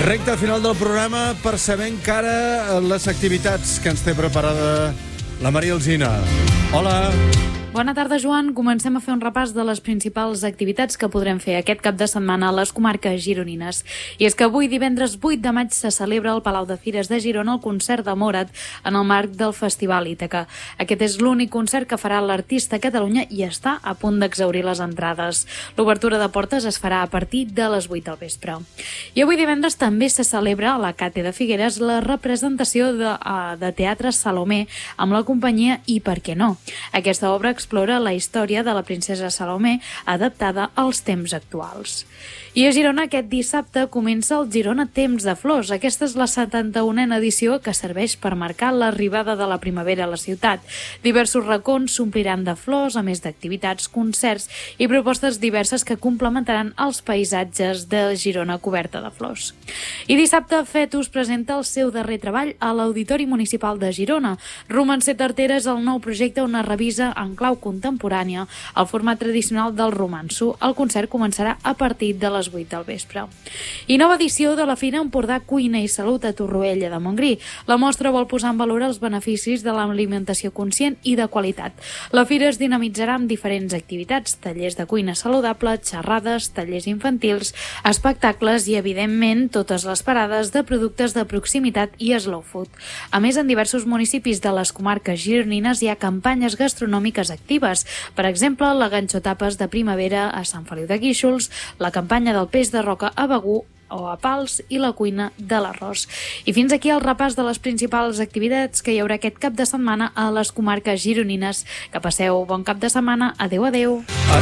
Recte final del programa per saber encara les activitats que ens té preparada la Maria Alsina. Hola. Bona tarda, Joan. Comencem a fer un repàs de les principals activitats que podrem fer aquest cap de setmana a les comarques gironines. I és que avui, divendres 8 de maig, se celebra al Palau de Fires de Girona el concert de Morat en el marc del Festival Ítaca. Aquest és l'únic concert que farà l'artista a Catalunya i està a punt d'exhaurir les entrades. L'obertura de portes es farà a partir de les 8 del vespre. I avui divendres també se celebra a la Cate de Figueres la representació de teatre Salomé amb la companyia I per què no. Aquesta obra explora la història de la princesa Salomé adaptada als temps actuals. I a Girona aquest dissabte comença el Girona Temps de Flors. Aquesta és la 71a edició que serveix per marcar l'arribada de la primavera a la ciutat. Diversos racons s'ompliran de flors, a més d'activitats, concerts i propostes diverses que complementaran els paisatges de Girona coberta de flors. I dissabte Fetus presenta el seu darrer treball a l'Auditori Municipal de Girona. Romancer Tartera és el nou projecte on es revisa en clau contemporània el format tradicional del romanço. El concert començarà a partir de les 8 del vespre. I nova edició de la Fira Empordà Cuina i Salut a Torroella de Montgrí. La mostra vol posar en valor els beneficis de l'alimentació conscient i de qualitat. La fira es dinamitzarà amb diferents activitats, tallers de cuina saludable, xerrades, tallers infantils, espectacles i, evidentment, totes les parades de productes de proximitat i slow food. A més, en diversos municipis de les comarques gironines hi ha campanyes gastronòmiques actives. Per exemple, la ganxotapes de primavera a Sant Feliu de Guíxols, la campanya del peix de roca a Begur o a Pals i la cuina de l'arròs. I fins aquí el repàs de les principals activitats que hi haurà aquest cap de setmana a les comarques gironines. Que passeu bon cap de setmana. Adéu, adéu.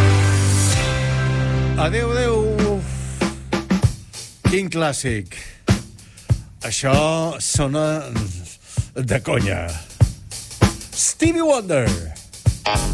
Adéu, adéu. Quin clàssic. Això sona de conya. Stevie Wonder.